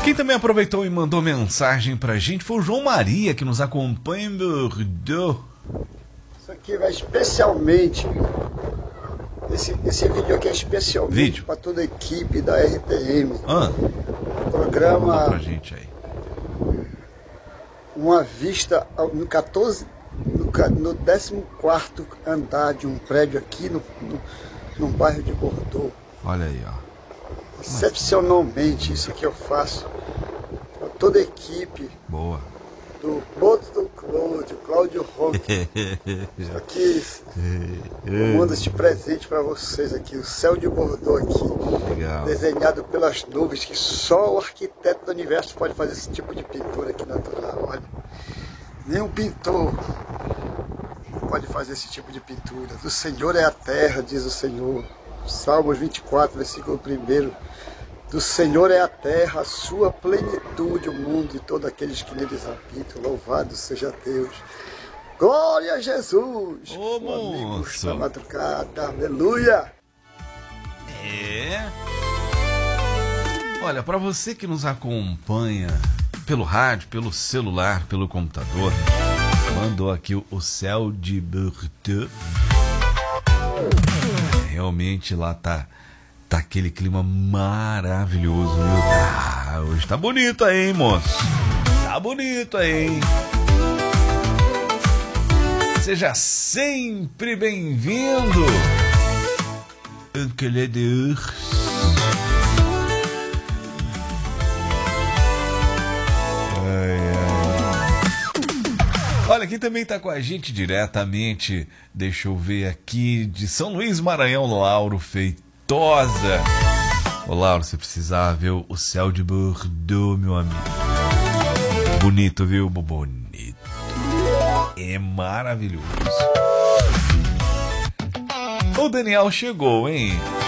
Quem também aproveitou e mandou mensagem pra gente foi o João Maria, que nos acompanha em Bordeaux. Isso aqui vai especialmente, esse vídeo aqui é especialmente para toda a equipe da RTM. Programa manda pra gente aí. Uma vista no 14º andar de um prédio aqui no bairro de Bordeaux. Olha aí, ó. Excepcionalmente, isso aqui eu faço para toda a equipe. Boa. Do Boto Cláudio Roque. Isso aqui, eu mando este presente para vocês aqui, o céu de Bordeaux aqui. Legal. Desenhado pelas nuvens, que só o arquiteto do universo pode fazer esse tipo de pintura aqui natural. Olha, nenhum pintor pode fazer esse tipo de pintura. Do Senhor é a terra, diz o Senhor. Salmos 24, versículo 1. Do Senhor é a terra, a sua plenitude, o mundo e todos aqueles que neles habitam. Louvado seja Deus. Glória a Jesus. Ô, moço. Da madrugada, aleluia. É. Olha, para você que nos acompanha pelo rádio, pelo celular, pelo computador, mandou aqui o céu de Bordeaux. Realmente lá tá aquele clima maravilhoso, viu? Hoje tá bonito aí, hein, moço? Tá bonito aí, hein? Seja sempre bem-vindo, acolhedor. Olha, quem também tá com a gente diretamente, deixa eu ver aqui, de São Luís, Maranhão, Lauro Feitosa. Ô, Lauro, você precisava ver o céu de Bordeaux, meu amigo. Bonito, viu? Bonito. É maravilhoso. O Daniel chegou, hein?